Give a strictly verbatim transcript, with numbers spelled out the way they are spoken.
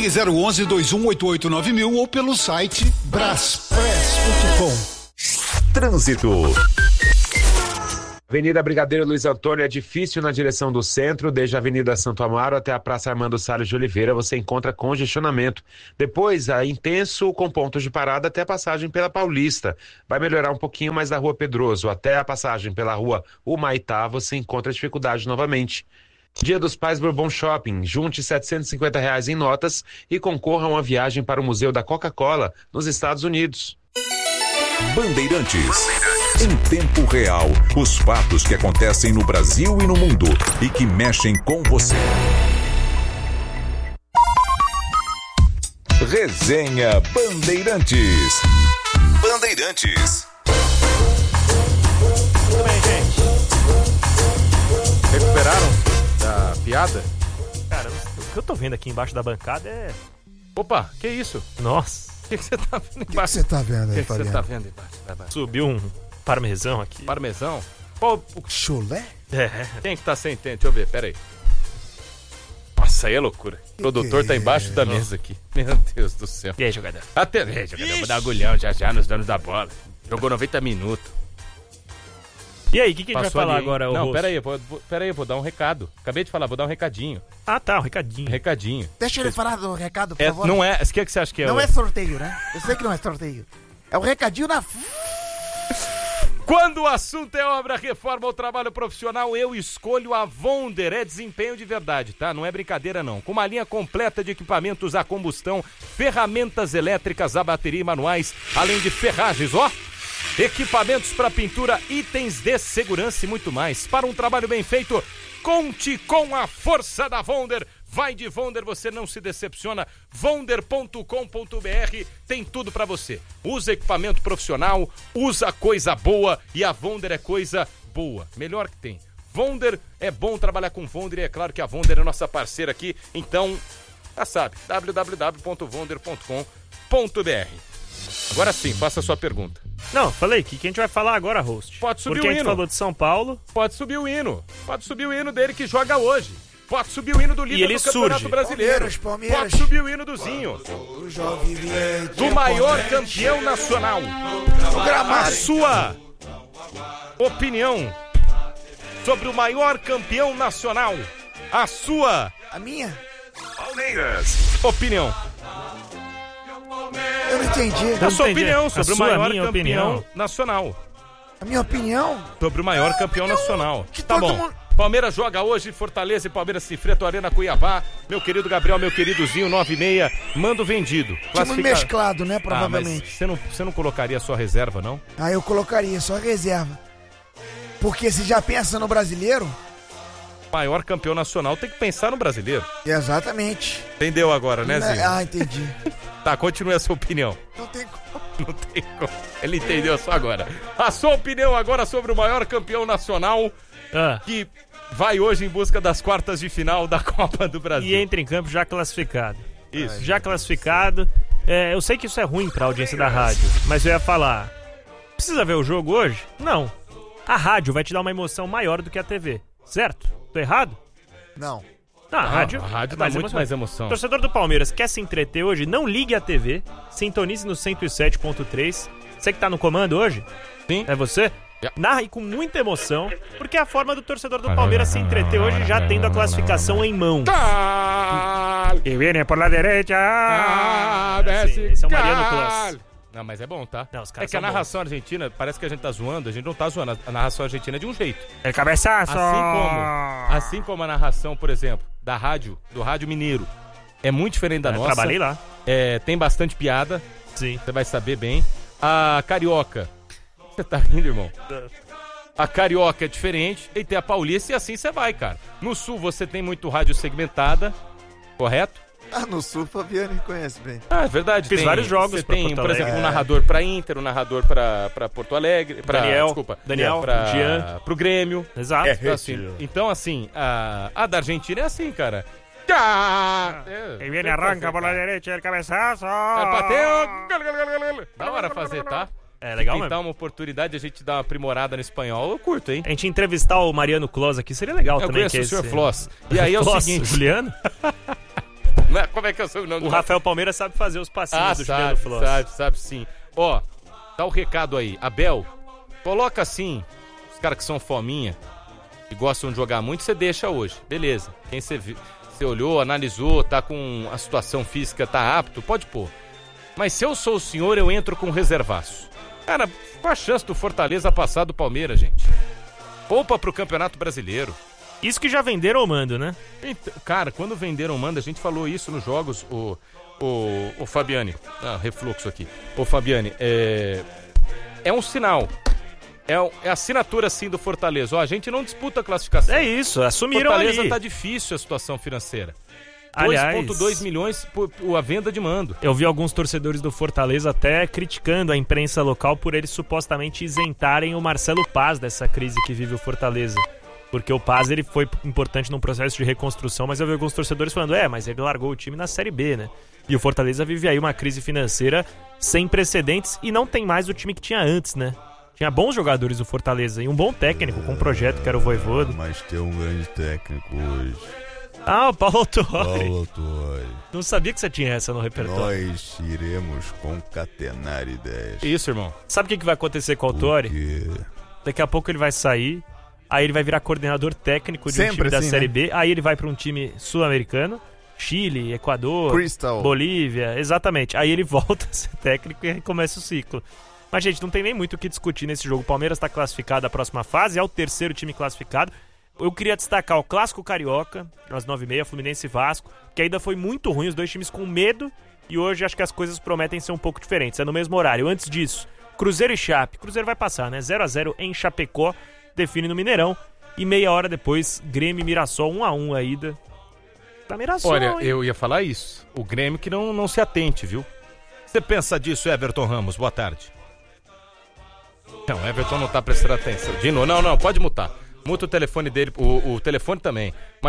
Ligue zero onze, dois um oito oito nove mil ou pelo site braspress ponto com. Trânsito. Avenida Brigadeiro Luiz Antônio é difícil na direção do centro, desde a Avenida Santo Amaro até a Praça Armando Salles de Oliveira você encontra congestionamento. Depois, a intenso com pontos de parada até a passagem pela Paulista. Vai melhorar um pouquinho mais da Rua Pedroso, até a passagem pela Rua Humaitá você encontra dificuldade novamente. Dia dos Pais Bourbon Shopping, junte setecentos e cinquenta reais em notas e concorra a uma viagem para o Museu da Coca-Cola nos Estados Unidos. Bandeirantes. Em tempo real, os fatos que acontecem no Brasil e no mundo e que mexem com você. Resenha Bandeirantes. Bandeirantes. Tudo bem, gente? Recuperaram da piada? Cara, o que eu tô vendo aqui embaixo da bancada é... Opa, que isso? Nossa. O que você tá vendo O que embaixo? você tá vendo aí, O que você Fabiano? tá vendo embaixo? Vai, vai. Subiu um parmesão aqui. Parmesão? Qual o... Chulé? É. Quem que tá sem tempo? Deixa eu ver, pera aí. Nossa, aí é loucura. O produtor que tá embaixo da é? mesa aqui. Meu Deus do céu. E aí, jogador? Até, é, jogador, vou dar agulhão já já nos donos da bola. Jogou noventa minutos. E aí, o que, que a gente Passou vai falar ali, hein? agora? Não, Rosso? pera aí, vou, vou, pera aí, vou dar um recado. Acabei de falar, vou dar um recadinho. Ah, tá, um recadinho. Um recadinho. Deixa ele falar do recado, por É, favor. não é, o que, é que você acha que é? Não o- é sorteio, né? Eu sei que não é sorteio. É um recadinho na... Quando o assunto é obra, reforma ou trabalho profissional, eu escolho a Vonder. É desempenho de verdade, tá? Não é brincadeira, não. Com uma linha completa de equipamentos a combustão, ferramentas elétricas a bateria e manuais, além de ferragens, ó. Equipamentos para pintura, itens de segurança e muito mais. Para um trabalho bem feito, conte com a força da Vonder. Vai de Vonder, você não se decepciona. Vonder ponto com ponto b r tem tudo pra você. Usa equipamento profissional, usa coisa boa e a Vonder é coisa boa. Melhor que tem. Vonder, é bom trabalhar com Vonder e é claro que a Vonder é nossa parceira aqui. Então, já sabe, w w w ponto vonder ponto com ponto b r. Agora sim, faça a sua pergunta. Não, falei, o que, que a gente vai falar agora, host? Pode subir Porque o a gente hino. falou de São Paulo. Pode subir o hino. Pode subir o hino dele que joga hoje. Pode subir o hino do líder E ele do Campeonato surge. Brasileiro. Palmeiras, Palmeiras. Pode subir o hino do Zinho. Do maior campeão nacional. A sua opinião sobre o maior campeão nacional. A sua A minha? Palmeiras. opinião. Eu não entendi. A sua entendi. opinião A sobre o sua, maior minha campeão opinião. nacional. A minha opinião? Sobre o maior campeão nacional. que Tá todo bom. mundo- Palmeiras joga hoje, Fortaleza e Palmeiras se enfrentam, Arena Cuiabá. Meu querido Gabriel, meu querido Zinho, nove e meia, mando vendido. Time mesclado, né, Ah, mas provavelmente. você não, você não colocaria a sua reserva, não? Ah, eu colocaria só reserva. Porque se já pensa no brasileiro... Maior campeão nacional tem que pensar no brasileiro. Exatamente. Entendeu agora, né, Zinho? Ah, entendi. Tá, continue a sua opinião. Não tem como. Não tem como. Ele entendeu só agora. A sua opinião agora sobre o maior campeão nacional Ah, que vai hoje em busca das quartas de final da Copa do Brasil. e entra em campo já classificado. Isso. Já classificado. É, eu sei que isso é ruim pra audiência da rádio, mas eu ia falar... Precisa ver o jogo hoje? Não. A rádio vai te dar uma emoção maior do que a T V, certo? Tô errado? Não. Não, a Ah, rádio, a rádio é dá muito emoção. mais emoção. Torcedor do Palmeiras quer se entreter hoje? Não ligue a T V, sintonize no cento e sete ponto três. Você que tá no comando hoje? Sim. É você? Yeah. Narre com muita emoção, porque é a forma do torcedor do Palmeiras se entreter hoje já tendo a classificação em mãos. E vem por la derecha. Ah, É, sim, esse é o Mariano Clos. Não, mas é bom, tá? Não, os É caras que a são narração argentina, parece que a gente tá zoando, a gente não tá zoando. A narração argentina é de um jeito. El cabeçaço. Assim como, assim como a narração, por exemplo, da rádio, do rádio mineiro, é muito diferente da Eu nossa. trabalhei lá. É, tem bastante piada, Sim. você vai saber bem. A carioca, você tá rindo, irmão? A carioca é diferente, e tem a paulista e assim você vai, cara. No sul você tem muito rádio segmentada, correto? Ah, no sul, Fabiane conhece bem. Ah, é verdade. Fiz tem, vários jogos Você pra tem, Porto por Alegre. exemplo, um É. narrador pra Inter, um narrador pra, pra Porto Alegre. Pra, Daniel, Desculpa. Daniel, pra, Jean. pro Grêmio. Exato. Então, assim, então, assim a, a da Argentina é assim, cara. Ah, E viene, arranca por la derecha, el cabeçaço. Bateu. Da hora fazer, tá? É legal Tentar mesmo. uma oportunidade de a gente dar uma aprimorada no espanhol, eu curto, hein? A gente entrevistar o Mariano Clos aqui seria legal Eu também. conheço que o senhor esse- Floss. E aí é o Floss, seguinte... Juliano? Como é que é o seu nome? O Rafael Palmeira sabe fazer os passinhos ah, do sabe, Juliano Floss. sabe, sabe sim. Ó, dá o recado aí. Abel, coloca assim, os caras que são fominha, que gostam de jogar muito, você deixa hoje. Beleza. Quem você, você olhou, analisou, tá com a situação física, tá apto, pode pôr. Mas se eu sou o senhor, eu entro com reservaço. Cara, qual a chance do Fortaleza passar do Palmeiras, gente? Poupa pro Campeonato Brasileiro. Isso que já venderam o mando, né? Então, cara, quando venderam o mando, a gente falou isso nos jogos, o, o, o Fabiane. Ah, refluxo aqui. Ô, Fabiane, é, é um sinal. É, é a assinatura, assim, do Fortaleza. Ó, a gente não disputa a classificação. É isso, assumiram Fortaleza ali. tá difícil a situação financeira. Aliás, dois vírgula dois milhões por, por a venda de mando. Eu vi alguns torcedores do Fortaleza até criticando a imprensa local por eles supostamente isentarem o Marcelo Paz dessa crise que vive o Fortaleza. Porque o Paz ele foi importante num processo de reconstrução, mas eu vi alguns torcedores falando, é, mas ele largou o time na Série B, né? E o Fortaleza vive aí uma crise financeira sem precedentes e não tem mais o time que tinha antes, né? Tinha bons jogadores do Fortaleza e um bom técnico com um projeto que era o Vojvoda. Mas tem um grande técnico hoje. Ah, o Paulo Autuori. Paulo Autuori. Não sabia que você tinha essa no repertório. Nós iremos concatenar ideias. Isso, irmão. Sabe o que, que vai acontecer com o Autuori? Porque... Daqui a pouco ele vai sair, aí ele vai virar coordenador técnico de um Sempre time da assim, Série né? B, aí ele vai para um time sul-americano, Chile, Equador, Crystal. Bolívia, exatamente. Aí ele volta a ser técnico e começa o ciclo. Mas, gente, não tem nem muito o que discutir nesse jogo. O Palmeiras está classificado à próxima fase, é o terceiro time classificado. Eu queria destacar o Clássico Carioca, às nove e meia, Fluminense e Vasco, que ainda foi muito ruim, os dois times com medo, e hoje acho que as coisas prometem ser um pouco diferentes. É no mesmo horário. Antes disso, Cruzeiro e Chape. Cruzeiro vai passar, né? zero a zero em Chapecó, define no Mineirão. E meia hora depois, Grêmio e Mirassol, um a um a ida. Pra Mirassol, Olha, hein? eu ia falar isso. O Grêmio que não, não se atente, viu? Você pensa disso, Everton Ramos? Boa tarde. Não, o Everton não tá prestando atenção. Dino, não, não, pode mutar. Muta o telefone dele, o, o telefone também. Mas